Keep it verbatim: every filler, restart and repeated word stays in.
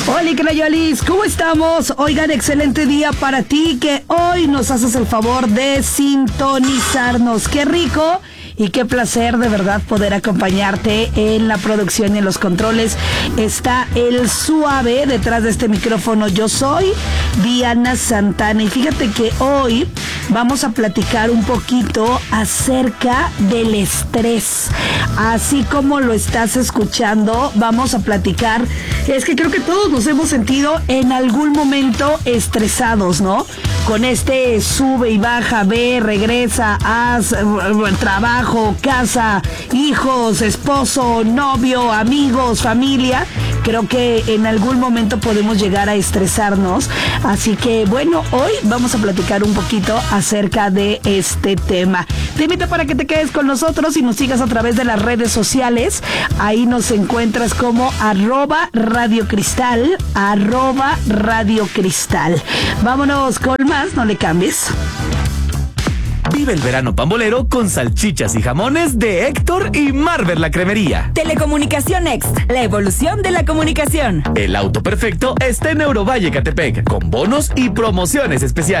Hola, Crayolis, ¿cómo estamos? Oigan, excelente día para ti, que hoy nos haces el favor de sintonizarnos. ¡Qué rico! Y qué placer de verdad poder acompañarte en la producción y en los controles. Está el Suave detrás de este micrófono. Yo soy Diana Santana y fíjate que hoy vamos a platicar un poquito acerca del estrés. Así como lo estás escuchando, vamos a platicar. Es que creo que todos nos hemos sentido en algún momento estresados, ¿no? Con este sube y baja, ve, regresa, haz, trabajo, casa, hijos, esposo, novio, amigos, familia. Creo que en algún momento podemos llegar a estresarnos. Así que bueno, hoy vamos a platicar un poquito acerca de este tema. Te invito para que te quedes con nosotros y nos sigas a través de las redes sociales. Ahí nos encuentras como arroba Radio Cristal, arroba Radio Cristal. Vámonos con más, no le cambies. Vive el verano pambolero con salchichas y jamones de Héctor y Marvel la Cremería. Telecomunicación Next, la evolución de la comunicación. El auto perfecto está en Eurovalle, Catepec, con bonos y promociones especiales.